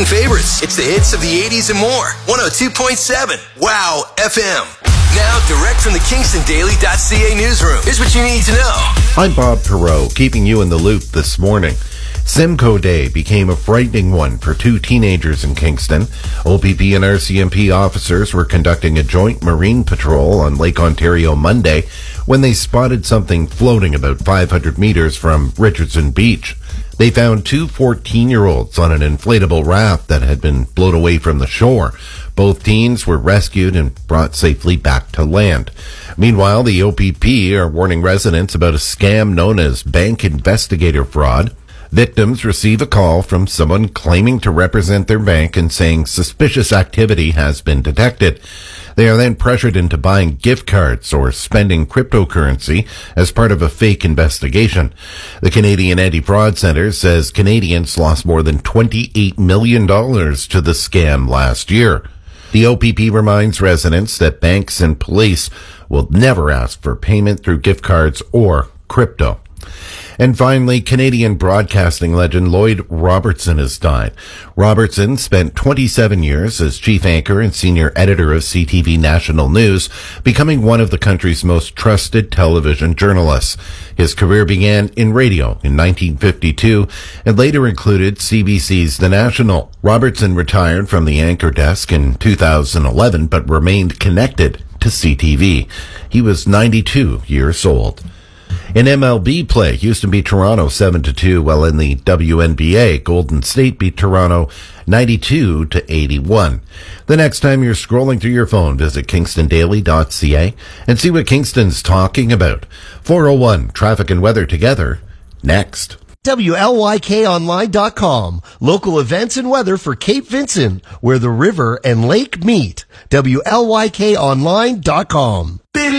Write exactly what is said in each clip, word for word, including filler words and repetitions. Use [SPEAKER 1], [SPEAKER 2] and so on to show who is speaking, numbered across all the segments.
[SPEAKER 1] forgotten favorites. It's the hits of the eighties and more. one oh two point seven Wow F M. Now, direct from the Kingston Daily dot C A newsroom. Here's what you need to know.
[SPEAKER 2] I'm Bob Perot, keeping you in the loop this morning. Simcoe Day became a frightening one for two teenagers in Kingston. O P P and R C M P officers were conducting a joint marine patrol on Lake Ontario Monday when they spotted something floating about five hundred meters from Richardson Beach. They found two fourteen-year-olds on an inflatable raft that had been blown away from the shore. Both teens were rescued and brought safely back to land. Meanwhile, the O P P are warning residents about a scam known as bank investigator fraud. Victims receive a call from someone claiming to represent their bank and saying suspicious activity has been detected. They are then pressured into buying gift cards or spending cryptocurrency as part of a fake investigation. The Canadian Anti-Fraud Centre says Canadians lost more than twenty-eight million dollars to the scam last year. The O P P reminds residents that banks and police will never ask for payment through gift cards or crypto. And finally, Canadian broadcasting legend Lloyd Robertson has died. Robertson spent twenty-seven years as chief anchor and senior editor of C T V National News, becoming one of the country's most trusted television journalists. His career began in radio in nineteen fifty-two and later included C B C's The National. Robertson retired from the anchor desk in two thousand eleven but remained connected to C T V. He was ninety-two years old. In M L B play, Houston beat Toronto seven to two, while in the W N B A, Golden State beat Toronto ninety-two to eighty-one. The next time you're scrolling through your phone, visit Kingston Daily dot C A and see what Kingston's talking about. four oh one Traffic and Weather together, next.
[SPEAKER 3] W L Y K online dot com. Local events and weather for Cape Vincent, where the river and lake meet. W L Y K online dot com.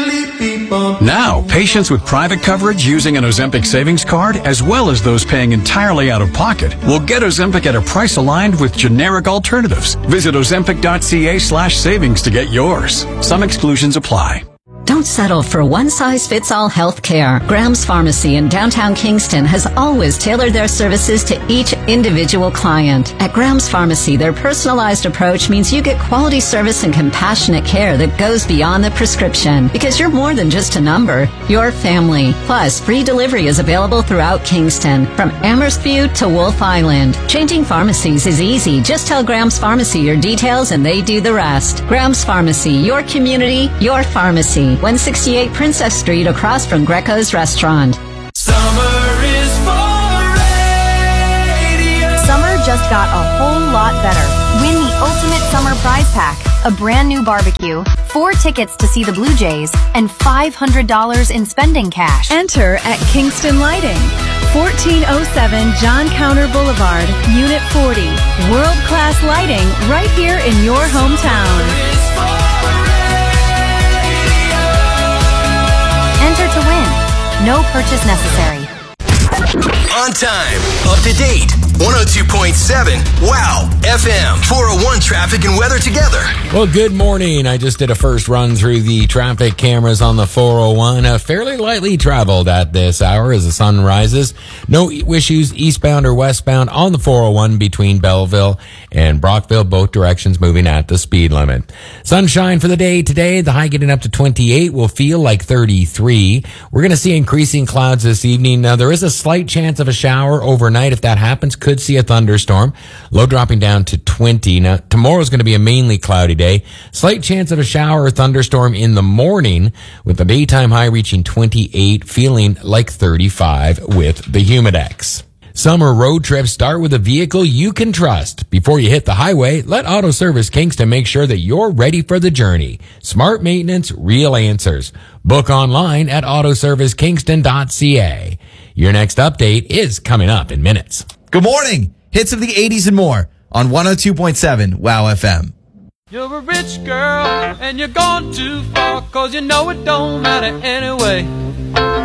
[SPEAKER 4] Now, patients with private coverage using an Ozempic savings card, as well as those paying entirely out of pocket, will get Ozempic at a price aligned with generic alternatives. Visit Ozempic dot C A slash savings to get yours. Some exclusions apply.
[SPEAKER 5] Don't settle for one-size-fits-all health care. Graham's Pharmacy in downtown Kingston has always tailored their services to each individual client. At Graham's Pharmacy, their personalized approach means you get quality service and compassionate care that goes beyond the prescription. Because you're more than just a number, you're family. Plus, free delivery is available throughout Kingston, from Amherst View to Wolf Island. Changing pharmacies is easy. Just tell Graham's Pharmacy your details and they do the rest. Graham's Pharmacy, your community, your pharmacy. one sixty-eight Princess Street across from Greco's Restaurant.
[SPEAKER 6] Summer is for radio.
[SPEAKER 7] Summer just got a whole lot better. Win the ultimate summer prize pack, a brand new barbecue, four tickets to see the Blue Jays, and five hundred dollars in spending cash.
[SPEAKER 8] Enter at Kingston Lighting, fourteen oh seven John Counter Boulevard, Unit forty. World-class lighting right here in your hometown.
[SPEAKER 7] Enter to win. No purchase necessary.
[SPEAKER 1] On time, up to date, one oh two point seven Wow F M. four oh one Traffic and Weather together.
[SPEAKER 9] Well, good morning. I just did a first run through the traffic cameras on the four oh one. Uh, fairly lightly traveled at this hour as the sun rises. No issues eastbound or westbound on the four oh one between Belleville and Brockville. Both directions moving at the speed limit. Sunshine for the day today. The high getting up to twenty-eight will feel like thirty-three. We're going to see increasing clouds this evening. Now, there is a slight chance of a shower overnight. If that happens, could see a thunderstorm. Low dropping down to twenty. Now, tomorrow's going to be a mainly cloudy day. Slight chance of a shower or thunderstorm in the morning, with the daytime high reaching twenty-eight, feeling like thirty-five with the Humidex. Summer road trips start with a vehicle you can trust. Before you hit the highway, let Auto Service Kingston make sure that you're ready for the journey. Smart maintenance, real answers. Book online at auto service kingston dot C A. Your next update is coming up in minutes.
[SPEAKER 10] Good morning. Hits of the eighties and more on one oh two point seven Wow F M.
[SPEAKER 6] You're a rich girl and you're gone too far, 'cause you know it don't matter anyway.